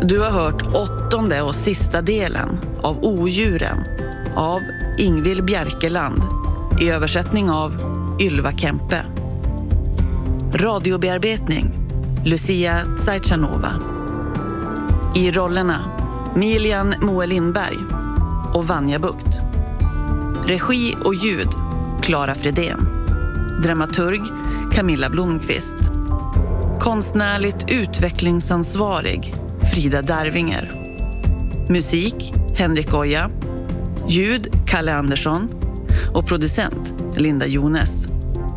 Du har hört 8:e och sista delen av Odjuren av Ingvild Bjerkeland i översättning av Ylva Kempe. Radiobearbetning Lucia Zaitchanova. I rollerna Milian Moe Lindberg och Vanja Bukt. Regi och ljud Clara Fredén. Dramaturg Camilla Blomqvist. Konstnärligt utvecklingsansvarig Frida Darvinger. Musik Henrik Oja. Ljud Kalle Andersson. Och producent Linda Jones.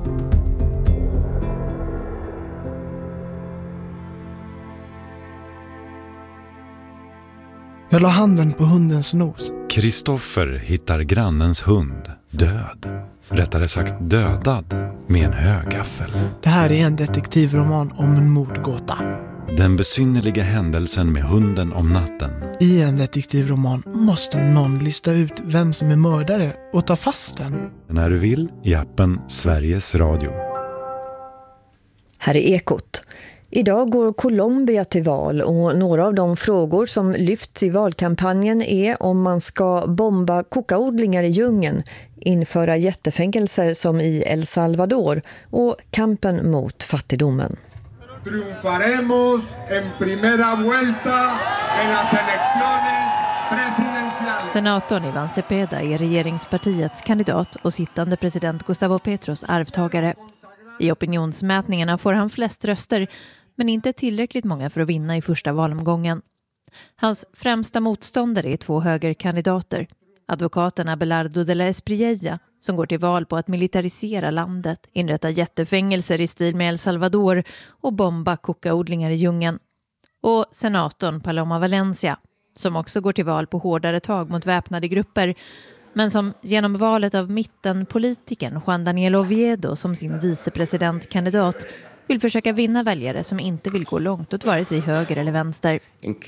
Jag la handen på hundens nos. Kristoffer hittar grannens hund död. Rättare sagt dödad med en högaffel. Det här är en detektivroman om en mordgåta. Den besynnerliga händelsen med hunden om natten. I en detektivroman måste någon lista ut vem som är mördare och ta fast den. När du vill i appen Sveriges Radio. Här är Ekot. Idag går Colombia till val och några av de frågor som lyfts i valkampanjen är om man ska bomba kokaodlingar i djungeln, införa jättefängelser som i El Salvador och kampen mot fattigdomen. Triunfaremos en primera vuelta en las elecciones presidenciales. Senatorn Iván Cepeda är regeringspartiets kandidat och sittande president Gustavo Petros arvtagare. I opinionsmätningarna får han flest röster, men inte tillräckligt många för att vinna i första valomgången. Hans främsta motståndare är 2 högerkandidater. Advokaten Abelardo de la Espriella, som går till val på att militarisera landet, inrätta jättefängelser i stil med El Salvador och bomba kokaodlingar i djungeln. Och senatorn Paloma Valencia, som också går till val på hårdare tag mot väpnade grupper, men som genom valet av mittenpolitikern Juan Daniel Oviedo som sin vicepresidentkandidat vill försöka vinna väljare som inte vill gå långt åt vare sig höger eller vänster.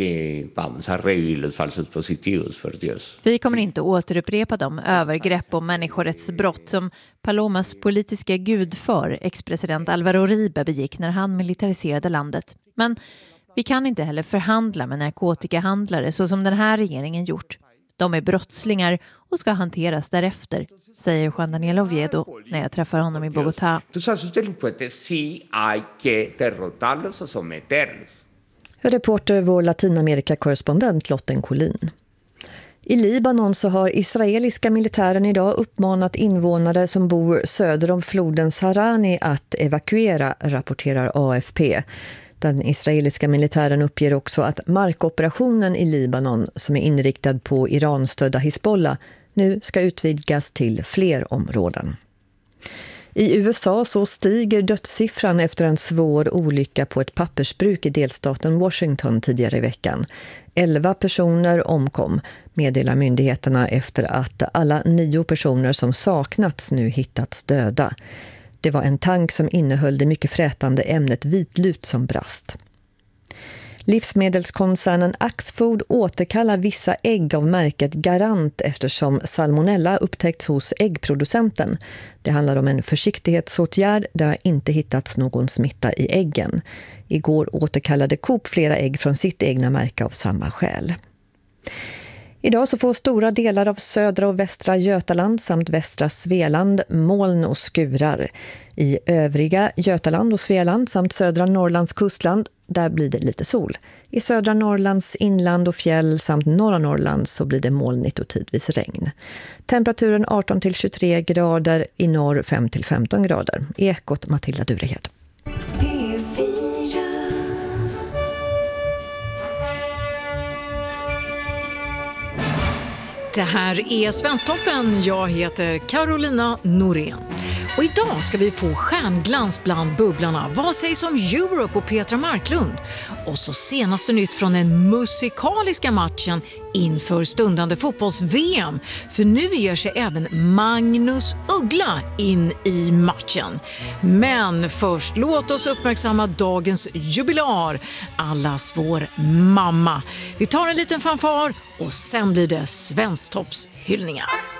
Vi kommer inte återupprepa de övergrepp och människorättsbrott som Palomas politiska gudfar, ex-president Álvaro Uribe, begick när han militariserade landet. Men vi kan inte heller förhandla med narkotikahandlare så som den här regeringen gjort. De är brottslingar och ska hanteras därefter, säger Juan Daniel Oviedo när jag träffar honom i Bogotá. Reporter vår Latinamerika-korrespondent Lotten Collin. I Libanon så har israeliska militären idag uppmanat invånare som bor söder om floden Sarani att evakuera, rapporterar AFP. Den israeliska militären uppger också att markoperationen i Libanon, som är inriktad på Iran-stödda Hizbollah, nu ska utvidgas till fler områden. I USA så stiger dödssiffran efter en svår olycka på ett pappersbruk i delstaten Washington tidigare i veckan. 11 personer omkom, meddelar myndigheterna, efter att alla 9 personer som saknats nu hittats döda. Det var en tank som innehöll det mycket frätande ämnet vitlut som brast. Livsmedelskoncernen Axfood återkallar vissa ägg av märket Garant eftersom salmonella upptäckts hos äggproducenten. Det handlar om en försiktighetsåtgärd där det inte hittats någon smitta i äggen. Igår återkallade Coop flera ägg från sitt egna märke av samma skäl. Idag så får stora delar av södra och västra Götaland samt västra Svealand moln och skurar. I övriga Götaland och Svealand samt södra Norrlands kustland, där blir det lite sol. I södra Norrlands inland och fjäll samt norra Norrland så blir det molnigt och tidvis regn. Temperaturen 18-23 grader, i norr 5-15 grader. Ekot Matilda Durehed. Det här är Svensktoppen. Jag heter Carolina Norén. Och idag ska vi få stjärnglans bland bubblarna. Vad sägs om Europe och Petra Marklund? Och så senaste nytt från den musikaliska matchen inför stundande fotbolls-VM. För nu ger sig även Magnus Uggla in i matchen. Men först, låt oss uppmärksamma dagens jubilar, allas vår mamma. Vi tar en liten fanfar och sen blir det Svensktoppshyllningar.